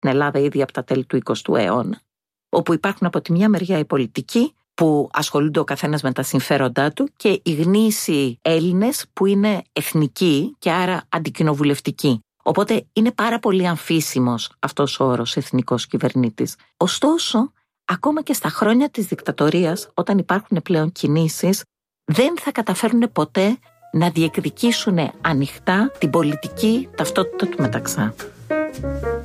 στην Ελλάδα ήδη από τα τέλη του 20ου αιώνα, όπου υπάρχουν από τη μια μεριά οι πολιτικοί που ασχολούνται ο καθένας με τα συμφέροντά του και οι γνήσιοι Έλληνες που είναι εθνικοί και άρα αντικοινοβουλευτικοί. Οπότε είναι πάρα πολύ αμφίσιμος αυτός ο όρος εθνικός κυβερνήτης. Ωστόσο, ακόμα και στα χρόνια της δικτατορίας, όταν υπάρχουν πλέον κινήσεις, δεν θα καταφέρουν ποτέ να διεκδικήσουν ανοιχτά την πολιτική ταυτότητα του Μεταξά.